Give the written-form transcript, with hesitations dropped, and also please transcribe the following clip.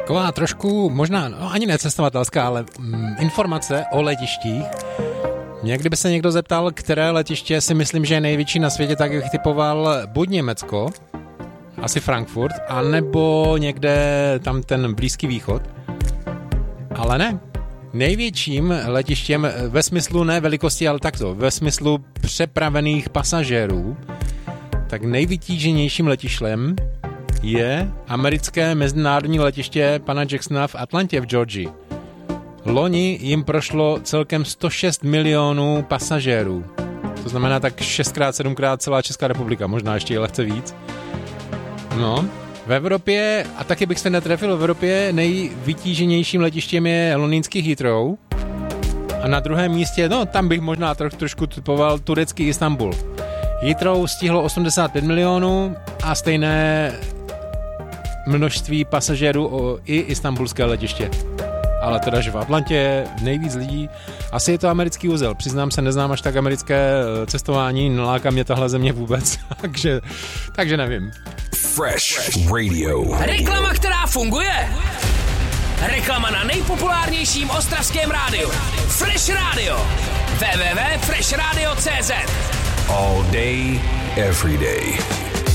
Taková trošku, možná, no ani necestovatelská, ale informace o letištích. Mě kdyby se někdo zeptal, které letiště si myslím, že je největší na světě, tak bych typoval buď Německo, asi Frankfurt, anebo někde tam ten Blízký východ. Ale ne. Největším letištěm ve smyslu ne velikosti, ale takto, ve smyslu přepravených pasažérů, tak nejvytíženějším letištěm je americké mezinárodní letiště pana Jacksona v Atlantě v Georgii. Loni jim prošlo celkem 106 milionů pasažérů. To znamená tak 6x, 7x celá Česká republika, možná ještě i lehce víc. No, v Evropě, a taky bych se netrefil, v Evropě nejvytíženějším letištěm je londýnský Heathrow. A na druhém místě, no tam bych možná trošku typoval turecký Istanbul. Heathrow stihlo 85 milionů a stejné množství pasažérů i istanbulské letiště. Ale teda, že v Atlantě je nejvíc lidí. Asi je to americký úzel. Přiznám se, neznám až tak americké cestování, neláká mě tahle země vůbec, takže nevím. Fresh Radio. Reklama, která funguje. Reklama na nejpopulárnějším ostravském rádiu. Fresh Radio. www.freshradio.cz All day, every day.